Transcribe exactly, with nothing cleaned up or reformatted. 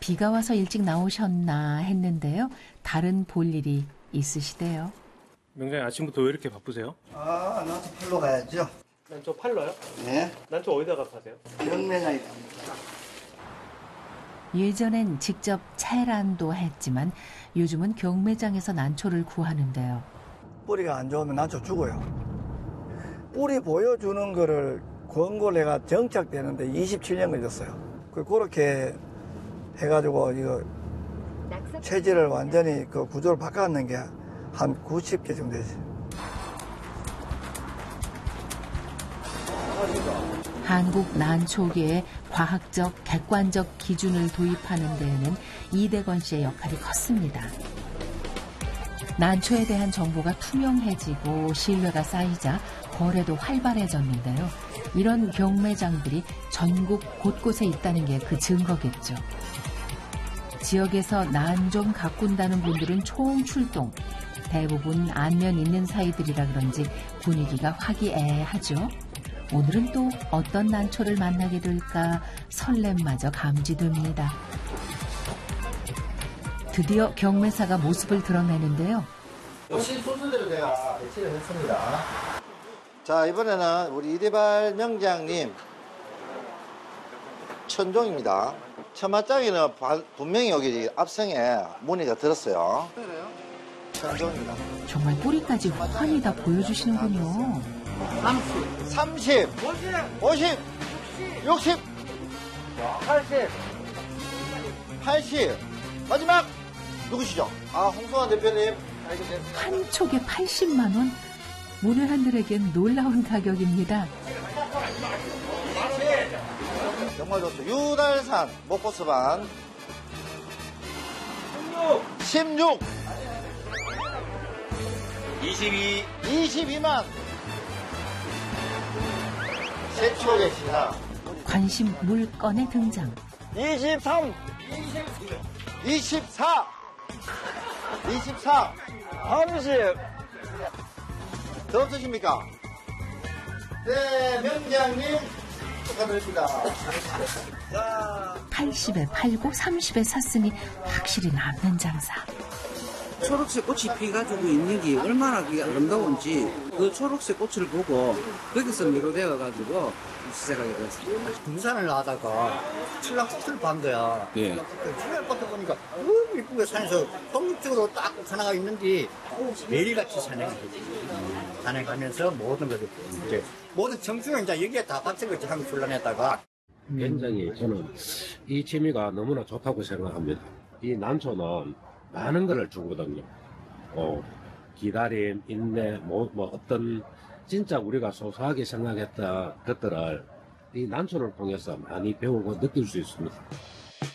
비가 와서 일찍 나오셨나 했는데요. 다른 볼일이 있으시대요. 명장님 아침부터 왜 이렇게 바쁘세요? 아, 난초 팔러 가야죠. 난초 팔러요? 네. 난초 어디다가 파세요? 경매장에 갑니다. 예전엔 직접 채란도 했지만 요즘은 경매장에서 난초를 구하는데요. 뿌리가 안 좋으면 난초 죽어요. 뿌리 보여주는 거를 권고를 해가 정착되는데 이십칠 년 걸렸어요. 그렇게 해가지고 이거 체질을 완전히 그 구조를 바꿨는 게 한 구십 개 정도 되지. 한국 난초계에 과학적, 객관적 기준을 도입하는 데에는 이대건 씨의 역할이 컸습니다. 난초에 대한 정보가 투명해지고 신뢰가 쌓이자 거래도 활발해졌는데요. 이런 경매장들이 전국 곳곳에 있다는 게 그 증거겠죠. 지역에서 난 좀 가꾼다는 분들은 총출동. 대부분 안면 있는 사이들이라 그런지 분위기가 화기애애하죠. 오늘은 또 어떤 난초를 만나게 될까 설렘마저 감지됩니다. 드디어 경매사가 모습을 드러내는데요. 오신 순서대로 제가 배치를 했습니다. 자, 이번에는 우리 이대발 명장님 천종입니다. 처마장에는 분명히 여기 앞생에 무늬가 들었어요. 천종입니다. 정말 뿌리까지 환히 다 보여주시는군요. 삼십, 삼십, 오십, 육십, 팔십, 팔십. 마지막 누구시죠? 아, 홍성환 대표님. 한 촉에 팔십만 원? 문외한들에겐 놀라운 가격입니다. 정말 좋습니다. 유달산 목포서반 십육, 이십이, 이십이만 세촉의 신화 관심 물건의 등장. 이십삼, 이십사, 이십사, 삼십. 더 없으십니까? 네, 명장님 축하드립니다. 팔십에 팔고 삼십에 샀으니 확실히 남는 장사. 초록색 꽃이 피가지고 있는 게 얼마나 그게 아름다운지 그 초록색 꽃을 보고 거기서 매료되어가지고 시작하게 됐습니다. 등산을 하다가 출락사를 반 거야. 예. 출락부터 보니까 너무 이쁘게 산에서 독립적으로 딱 하나가 있는데 매일같이 산행을 했지. 산행하면서 모든 것을 이제 모든 정수가 이제 여기에 다 받친 것이 한번 출란했다가 굉장히 저는 이 취미가 너무나 좋다고 생각합니다. 이 난초는 많은 것을 주거든요. 어, 기다림, 인내, 뭐, 뭐 어떤 진짜 우리가 소소하게 생각했던 것들을 이 난초를 통해서 많이 배우고 느낄 수 있습니다.